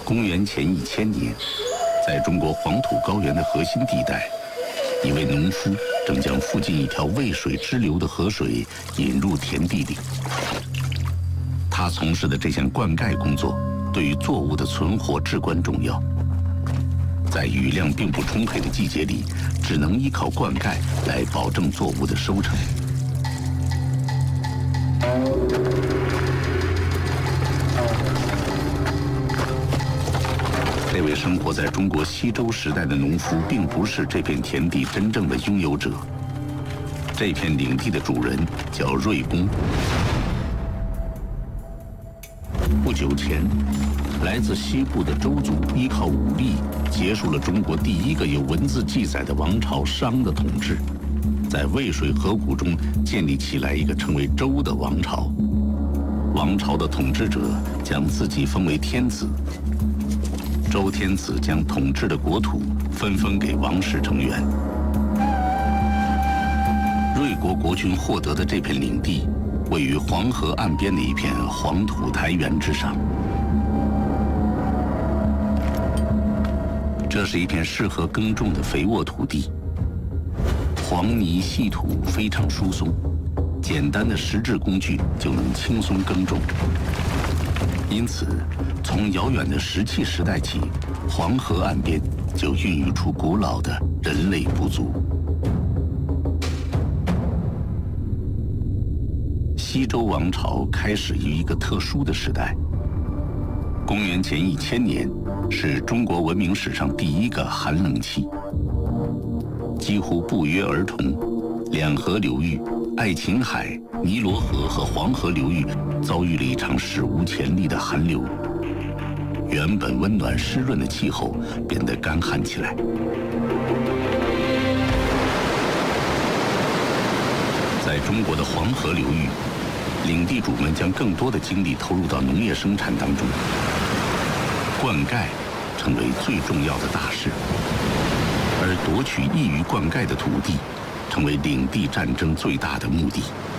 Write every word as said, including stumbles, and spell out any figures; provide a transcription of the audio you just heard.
公元前一千年，在中国黄土高原的核心地带，一位农夫正将附近一条渭水支流的河水引入田地里。他从事的这项灌溉工作，对于作物的存活至关重要。在雨量并不充沛的季节里，只能依靠灌溉来保证作物的收成。这位生活在中国西周时代的农夫，并不是这片田地真正的拥有者。这片领地的主人叫芮公。不久前，来自西部的周族依靠武力结束了中国第一个有文字记载的王朝商的统治，在渭水河谷中建立起来一个称为周的王朝。王朝的统治者将自己封为天子，周天子将统治的国土分封给王室成员。芮国国君获得的这片领地，位于黄河岸边的一片黄土台原之上。这是一片适合耕种的肥沃土地，黄泥细土非常疏松，简单的石质工具就能轻松耕种。因此，从遥远的石器时代起，黄河岸边就孕育出古老的人类部族。西周王朝开始于一个特殊的时代。公元前一千年是中国文明史上第一个寒冷期，几乎不约而同，两河流域、爱琴海、尼罗河和黄河流域遭遇了一场史无前例的寒流，原本温暖湿润的气候变得干旱起来。在中国的黄河流域，领地主们将更多的精力投入到农业生产当中，灌溉成为最重要的大事，而夺取易于灌溉的土地成为领地战争最大的目的。